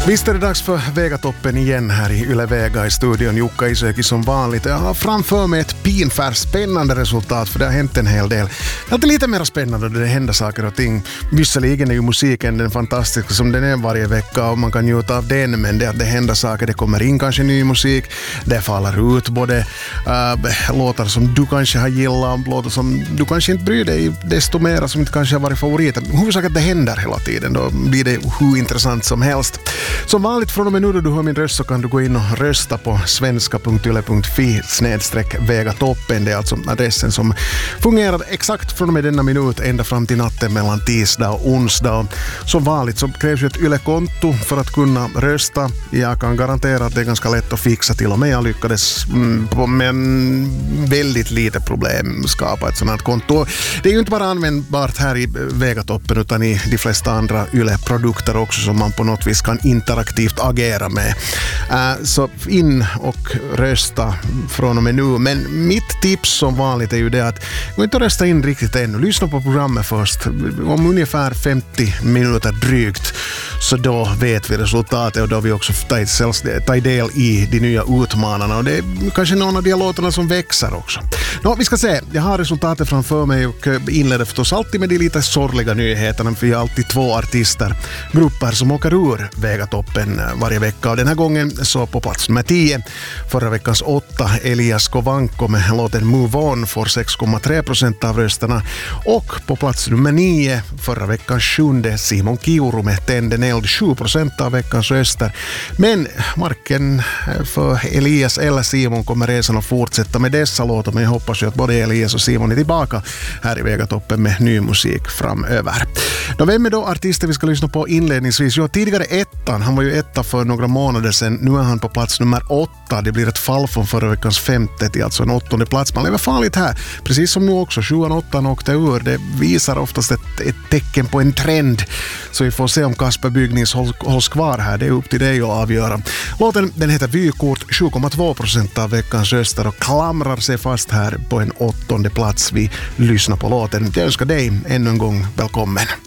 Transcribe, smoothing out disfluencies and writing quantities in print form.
Visst är det dags för Vegatoppen igen här i Yle Vega i studion. Jukka Isäki som vanligt. Jag har framför mig ett pinfärs spännande resultat, för det har hänt en hel del. Det är alltid lite mer spännande då det händer saker och ting. Visserligen är ju musiken den fantastiska som den är varje vecka och man kan njuta av den, men det händer saker, det kommer in kanske ny musik, det faller ut både låtar som du kanske har gillat och låtar som du kanske inte bryr dig desto mer som inte kanske har varit favoriter. Huvudsaken att det händer hela tiden, då blir det hur intressant som helst. Som vanligt från och med nu då du hör min röst så kan du gå in och rösta på svenska.yle.fi/Vegatoppen. Det är alltså adressen som fungerar exakt från och med denna minut ända fram till natten mellan tisdag och onsdag. Som vanligt så krävs ju ett Yle-konto för att kunna rösta. Jag kan garantera att det är ganska lätt att fixa, till och med jag lyckades med väldigt lite problem skapa ett sådant här konto. Det är ju inte bara användbart här i Vegatoppen utan i de flesta andra Yle-produkter också som man på något vis kan interaktivt agera med. Så in och rösta från och med nu. Men mitt tips som vanligt är ju det att gå inte rösta in riktigt ännu. Lyssna på programmet först. Om ungefär 50 minuter drygt så då vet vi resultatet och då har vi också tar del i de nya utmanarna och det är kanske någon av de låtarna som växer också. Vi ska se. Jag har resultatet framför mig och inleder förstås alltid med de lite sorgliga nyheterna, för vi har alltid två grupper som åker ur Vegatoppen varje vecka. Och den här gången så på plats nummer 10, förra veckans 8, Elias Kovanko med låten Move On får 6,3% av rösterna. Och på plats nummer 9, förra veckans 7, Simon Kiuru med Tänden eld, 7% av veckans röster. Men marken för Elias eller Simon kommer resan att fortsätta med dessa låtar, men jag hoppas ju att både Elias och Simon är tillbaka här i Vegatoppen med ny musik framöver. Vem är då artisten vi ska lyssna på inledningsvis? Jo, tidigare ettan, han var ju etta för några månader sedan, nu är han på plats nummer 8. Det blir ett fall från förra veckans 5:e till alltså en 8:e plats. Man lever farligt här, precis som nu också. 7-8 åkte ur. Det visar oftast ett tecken på en trend. Så vi får se om Kasper Bygnings hålls kvar här. Det är upp till dig att avgöra. Låten den heter Vykort, 7,2% av veckans röster och klamrar sig fast här på en 8:e plats. Vi lyssnar på låten. Jag önskar dig ännu en gång välkommen.